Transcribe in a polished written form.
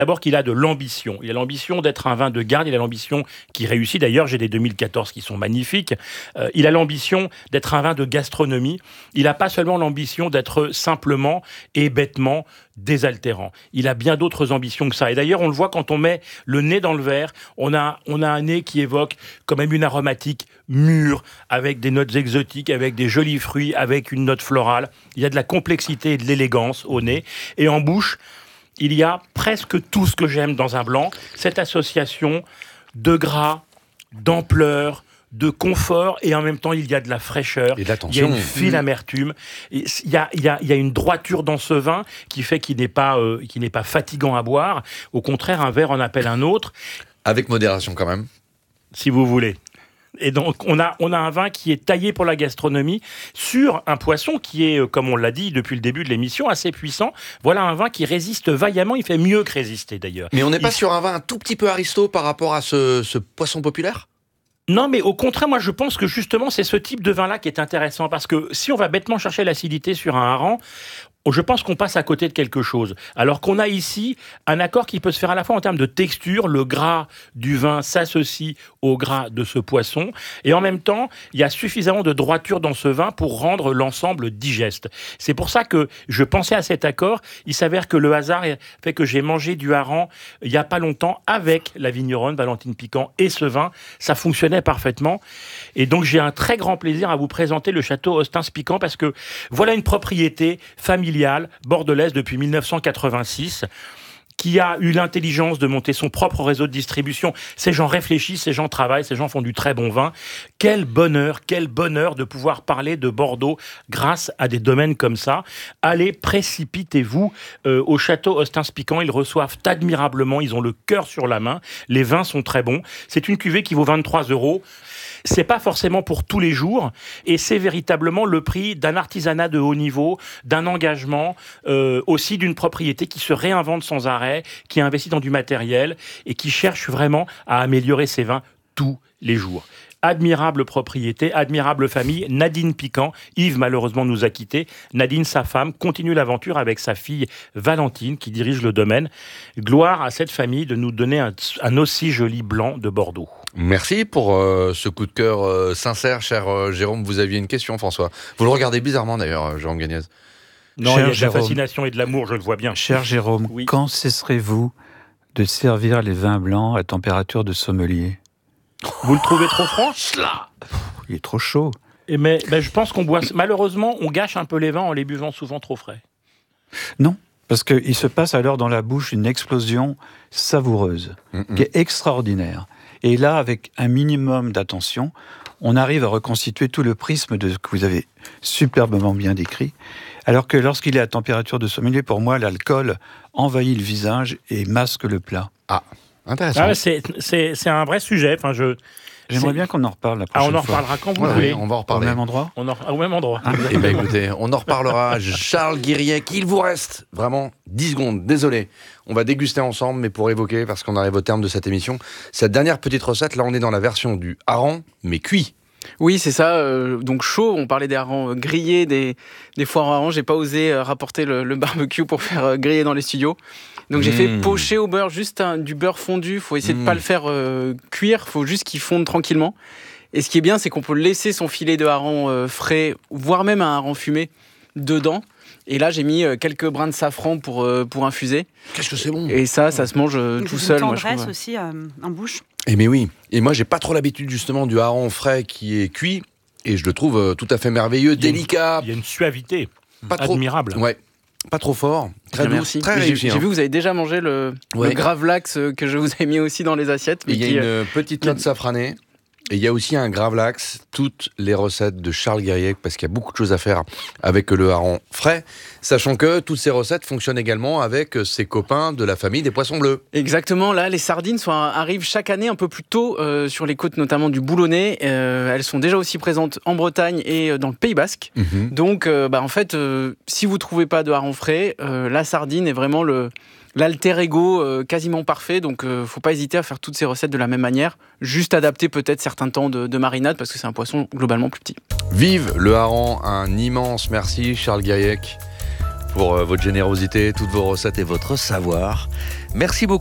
D'abord qu'il a de l'ambition. Il a l'ambition d'être un vin de garde, il a l'ambition qui réussit. D'ailleurs, j'ai des 2014 qui sont magnifiques. Il a l'ambition d'être un vin de gastronomie. Il n'a pas seulement l'ambition d'être simplement et bêtement désaltérant. Il a bien d'autres ambitions que ça. Et d'ailleurs, on le voit quand on met le nez dans le verre, on a un nez qui évoque quand même une aromatique mûre, avec des notes exotiques, avec des jolis fruits, avec une note florale. Il y a de la complexité et de l'élégance au nez. Et en bouche, il y a presque tout ce que j'aime dans un blanc. Cette association de gras, d'ampleur, de confort, et en même temps il y a de la fraîcheur, et de il y a une fine amertume, il y a une droiture dans ce vin qui fait qu'il n'est pas fatigant à boire. Au contraire, un verre en appelle un autre. Avec modération quand même. Si vous voulez. Et donc, on a un vin qui est taillé pour la gastronomie sur un poisson qui est, comme on l'a dit depuis le début de l'émission, assez puissant. Voilà un vin qui résiste vaillamment. Il fait mieux que résister, d'ailleurs. Mais on n'est pas sur un vin un tout petit peu aristo par rapport à ce poisson populaire ? Non, mais au contraire, moi, je pense que justement, c'est ce type de vin-là qui est intéressant. Parce que si on va bêtement chercher l'acidité sur un hareng, je pense qu'on passe à côté de quelque chose. Alors qu'on a ici un accord qui peut se faire à la fois en termes de texture, le gras du vin s'associe au gras de ce poisson, et en même temps, il y a suffisamment de droiture dans ce vin pour rendre l'ensemble digeste. C'est pour ça que je pensais à cet accord. Il s'avère que le hasard fait que j'ai mangé du hareng il n'y a pas longtemps avec la vigneronne Valentine Piquant et ce vin. Ça fonctionnait parfaitement. Et donc, j'ai un très grand plaisir à vous présenter le château Ostens-Piquant parce que voilà une propriété familiale bordelaise depuis 1986, qui a eu l'intelligence de monter son propre réseau de distribution. Ces gens réfléchissent, ces gens travaillent, ces gens font du très bon vin. Quel bonheur de pouvoir parler de Bordeaux grâce à des domaines comme ça. Allez, précipitez-vous au château Ostens-Piquant. Ils reçoivent admirablement, ils ont le cœur sur la main. Les vins sont très bons. C'est une cuvée qui vaut 23 €. C'est pas forcément pour tous les jours, et c'est véritablement le prix d'un artisanat de haut niveau, d'un engagement, aussi d'une propriété qui se réinvente sans arrêt, qui investit dans du matériel et qui cherche vraiment à améliorer ses vins tous les jours. Admirable propriété, admirable famille. Nadine Piquant, Yves malheureusement nous a quittés. Nadine, sa femme, continue l'aventure avec sa fille Valentine qui dirige le domaine. Gloire à cette famille de nous donner un aussi joli blanc de Bordeaux. Merci pour ce coup de cœur sincère, cher Jérôme. Vous aviez une question, François. Vous le regardez bizarrement d'ailleurs, Jérôme Gagnez. Non, il y a de la fascination et de l'amour, je le vois bien. Cher Jérôme, oui. Quand cesserez-vous de servir les vins blancs à température de sommelier ? Vous le trouvez trop franc ? Il est trop chaud. Mais je pense qu'on boit... Malheureusement, on gâche un peu les vins en les buvant souvent trop frais. Non, parce qu'il se passe alors dans la bouche une explosion savoureuse, qui est extraordinaire. Et là, avec un minimum d'attention, on arrive à reconstituer tout le prisme de ce que vous avez superbement bien décrit. Alors que lorsqu'il est à température de sommelier, pour moi, l'alcool envahit le visage et masque le plat. Ah, intéressant. Ah, c'est un vrai sujet. Enfin, J'aimerais bien qu'on en reparle la prochaine fois. On en reparlera quand vous voulez. On va en reparler. Au même endroit ? Au même endroit. Eh bien, écoutez, on en reparlera. Charles Guiriec, il vous reste vraiment 10 secondes. Désolé. On va déguster ensemble, mais pour évoquer, parce qu'on arrive au terme de cette émission, cette dernière petite recette, là, on est dans la version du hareng, mais cuit. Oui, c'est ça. Donc chaud, on parlait des harengs grillés, des foires à harengs. J'ai pas osé rapporter le barbecue pour faire griller dans les studios. Donc j'ai fait pocher au beurre, juste du beurre fondu. Faut essayer de pas le faire cuire, faut juste qu'il fonde tranquillement. Et ce qui est bien, c'est qu'on peut laisser son filet de hareng frais, voire même un hareng fumé, dedans. Et là, j'ai mis quelques brins de safran pour infuser. Qu'est-ce que c'est bon! Et ça se mange tout seul. Une moi, je trouve. tendresse aussi en bouche. Eh mais oui. Et moi, j'ai pas trop l'habitude justement du hareng frais qui est cuit. Et je le trouve tout à fait merveilleux, délicat. Il y a une suavité pas trop, admirable. Ouais. Pas trop fort, très doux, très réussi. J'ai vu, vous avez déjà mangé le gravlax que je vous ai mis aussi dans les assiettes. Mais il y a une petite note safranée. Et il y a aussi un gravlax, toutes les recettes de Charles Guiriec, parce qu'il y a beaucoup de choses à faire avec le hareng frais, sachant que toutes ces recettes fonctionnent également avec ses copains de la famille des poissons bleus. Exactement, là les sardines arrivent chaque année un peu plus tôt sur les côtes notamment du Boulonnais. Elles sont déjà aussi présentes en Bretagne et dans le Pays Basque. Donc en fait, si vous ne trouvez pas de hareng frais, la sardine est vraiment l'alter ego quasiment parfait, donc faut pas hésiter à faire toutes ces recettes de la même manière, juste adapter peut-être certains temps de marinade parce que c'est un poisson globalement plus petit. Vive le hareng, un immense merci Charles Guiriec pour votre générosité, toutes vos recettes et votre savoir. Merci beaucoup.